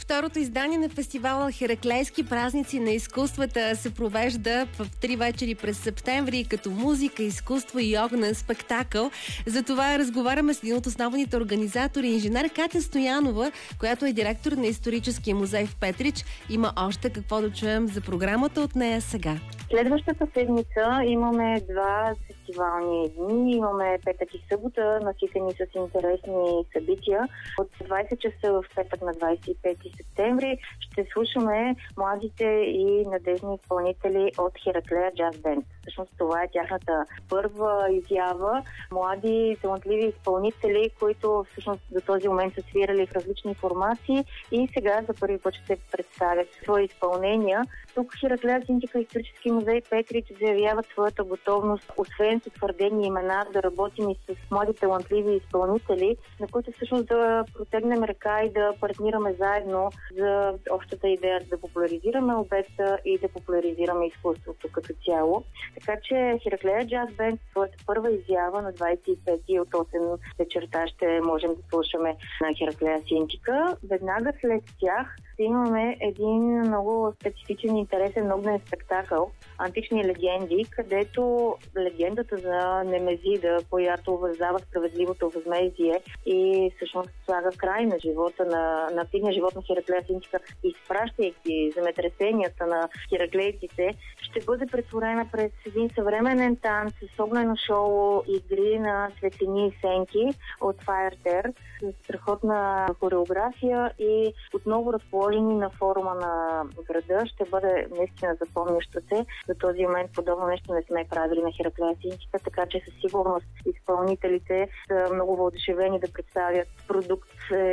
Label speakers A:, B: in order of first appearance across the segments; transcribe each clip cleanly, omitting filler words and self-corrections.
A: Второто издание на фестивала Хераклейски празници на изкуствата се провежда в 3 вечери през септември като музика, изкуство и огнен спектакъл. За това разговаряме с един от основните организатори, инженер Катя Стоянова, която е директор на Историческия музей в Петрич. Има още какво да чуем за програмата от нея сега.
B: Следващата седмица имаме 2 фестивални дни. Имаме петък и събота, наситени с интересни събития. От 20 часа в петък на 25 септември ще слушаме младите и надежни изпълнители от Хераклея Джаз Бенд. Всъщност това е тяхната първа изява. Млади, талантливи изпълнители, които всъщност до този момент са свирали в различни формации и сега за първи път ще представят свои изпълнения. Тук Хераклея Синтика и Исторически музей Петрич заявяват своята готовност, освен с утвърдени имена, да работим и с млади талантливи изпълнители, на които всъщност да протегнем ръка и да партнираме заедно за общата идея да популяризираме обекта и да популяризираме изкуството като цяло. Така че Хераклея Джаз Бенд своята първа изява на 25 от 8 вечерта ще можем да слушаме на Хераклея Синтика. Веднага след тях имаме един много специфичен и интересен огнен спектакъл "Антични легенди", където легендата за Немезида, която въздава справедливото възмездие и всъщност слага край на живота на активния живот на Хераклея Синтика, изпращайки земетресенията на хераклейците, ще бъде претворена през един съвременен танц с огнено шоу, игри на светлини и сенки от Fireter, с страхотна хореография и отново разположени на форума на града. Ще бъде наистина запомнящо се. До този момент подобно нещо не сме правили на Хераклея Синтика, така че със сигурност изпълнителите са много въодушевени да представят продукт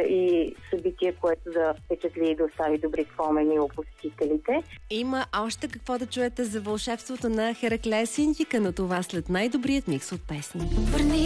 B: и събитие, което да впечатли и да остави добри спомени у посетителите.
A: Има още какво да чуете за вълшебството на Хераклея Синтика, но това след най-добрият микс от песни.